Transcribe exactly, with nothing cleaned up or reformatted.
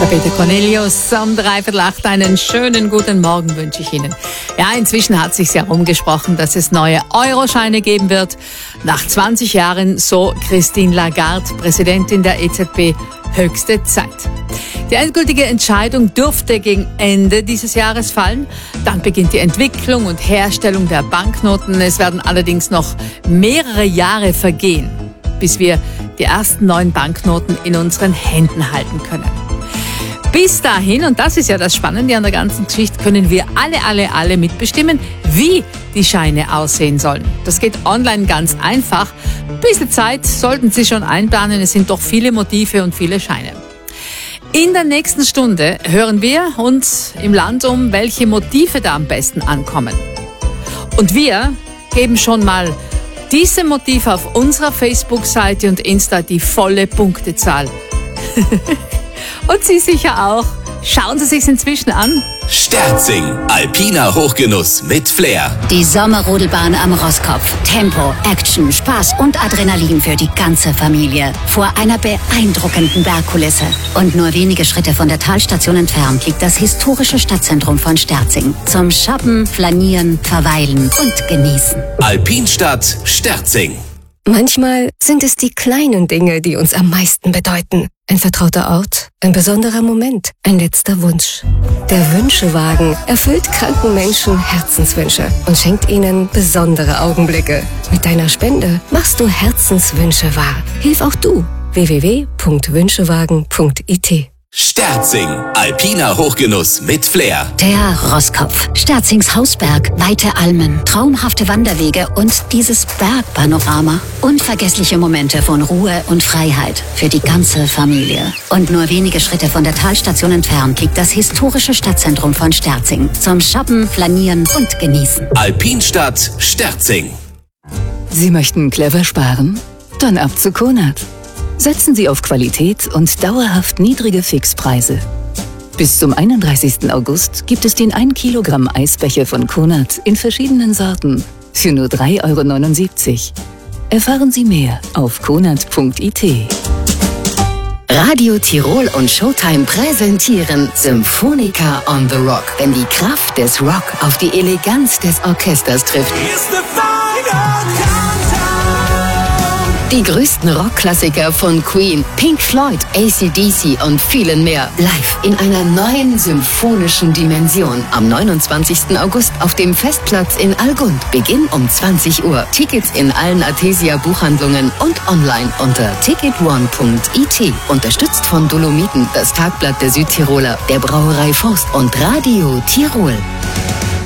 Peter Cornelius, um dreiviertel acht. Einen schönen guten Morgen wünsche ich Ihnen. Ja, inzwischen hat sich herumgesprochen, dass es neue Euroscheine geben wird. Nach zwanzig Jahren, so Christine Lagarde, Präsidentin der E Z B, höchste Zeit. Die endgültige Entscheidung dürfte gegen Ende dieses Jahres fallen. Dann beginnt die Entwicklung und Herstellung der Banknoten. Es werden allerdings noch mehrere Jahre vergehen, bis wir die ersten neuen Banknoten in unseren Händen halten können. Bis dahin, und das ist ja das Spannende an der ganzen Geschichte, können wir alle, alle, alle mitbestimmen, wie die Scheine aussehen sollen. Das geht online ganz einfach. Ein bisschen Zeit sollten Sie schon einplanen. Es sind doch viele Motive und viele Scheine. In der nächsten Stunde hören wir uns im Land um, welche Motive da am besten ankommen. Und wir geben schon mal diesem Motiv auf unserer Facebook-Seite und Insta die volle Punktezahl. Und Sie sicher auch. Schauen Sie sich's inzwischen an. Sterzing, alpiner Hochgenuss mit Flair. Die Sommerrodelbahn am Roskopf. Tempo, Action, Spaß und Adrenalin für die ganze Familie. Vor einer beeindruckenden Bergkulisse. Und nur wenige Schritte von der Talstation entfernt liegt das historische Stadtzentrum von Sterzing. Zum Shoppen, Flanieren, Verweilen und Genießen. Alpinstadt Sterzing. Manchmal sind es die kleinen Dinge, die uns am meisten bedeuten. Ein vertrauter Ort, ein besonderer Moment, ein letzter Wunsch. Der Wünschewagen erfüllt kranken Menschen Herzenswünsche und schenkt ihnen besondere Augenblicke. Mit deiner Spende machst du Herzenswünsche wahr. Hilf auch du. w w w punkt wünschewagen punkt i t. Sterzing, alpiner Hochgenuss mit Flair. Der Roskopf, Sterzings Hausberg, weite Almen, traumhafte Wanderwege und dieses Bergpanorama. Unvergessliche Momente von Ruhe und Freiheit für die ganze Familie. Und nur wenige Schritte von der Talstation entfernt liegt das historische Stadtzentrum von Sterzing. Zum Shoppen, Flanieren und Genießen. Alpinstadt Sterzing. Sie möchten clever sparen? Dann ab zu Konad. Setzen Sie auf Qualität und dauerhaft niedrige Fixpreise. Bis zum einunddreißigsten August gibt es den ein Kilogramm Eisbecher von Konad in verschiedenen Sorten für nur drei Euro neunundsiebzig. Erfahren Sie mehr auf konad punkt i t. Radio Tirol und Showtime präsentieren Symphonica on the Rock, wenn die Kraft des Rock auf die Eleganz des Orchesters trifft. Die größten Rockklassiker von Queen, Pink Floyd, A C D C und vielen mehr live in einer neuen symphonischen Dimension. Am neunundzwanzigsten August auf dem Festplatz in Algund. Beginn um zwanzig Uhr. Tickets in allen Athesia-Buchhandlungen und online unter ticket one punkt i t. Unterstützt von Dolomiten, das Tagblatt der Südtiroler, der Brauerei Faust und Radio Tirol.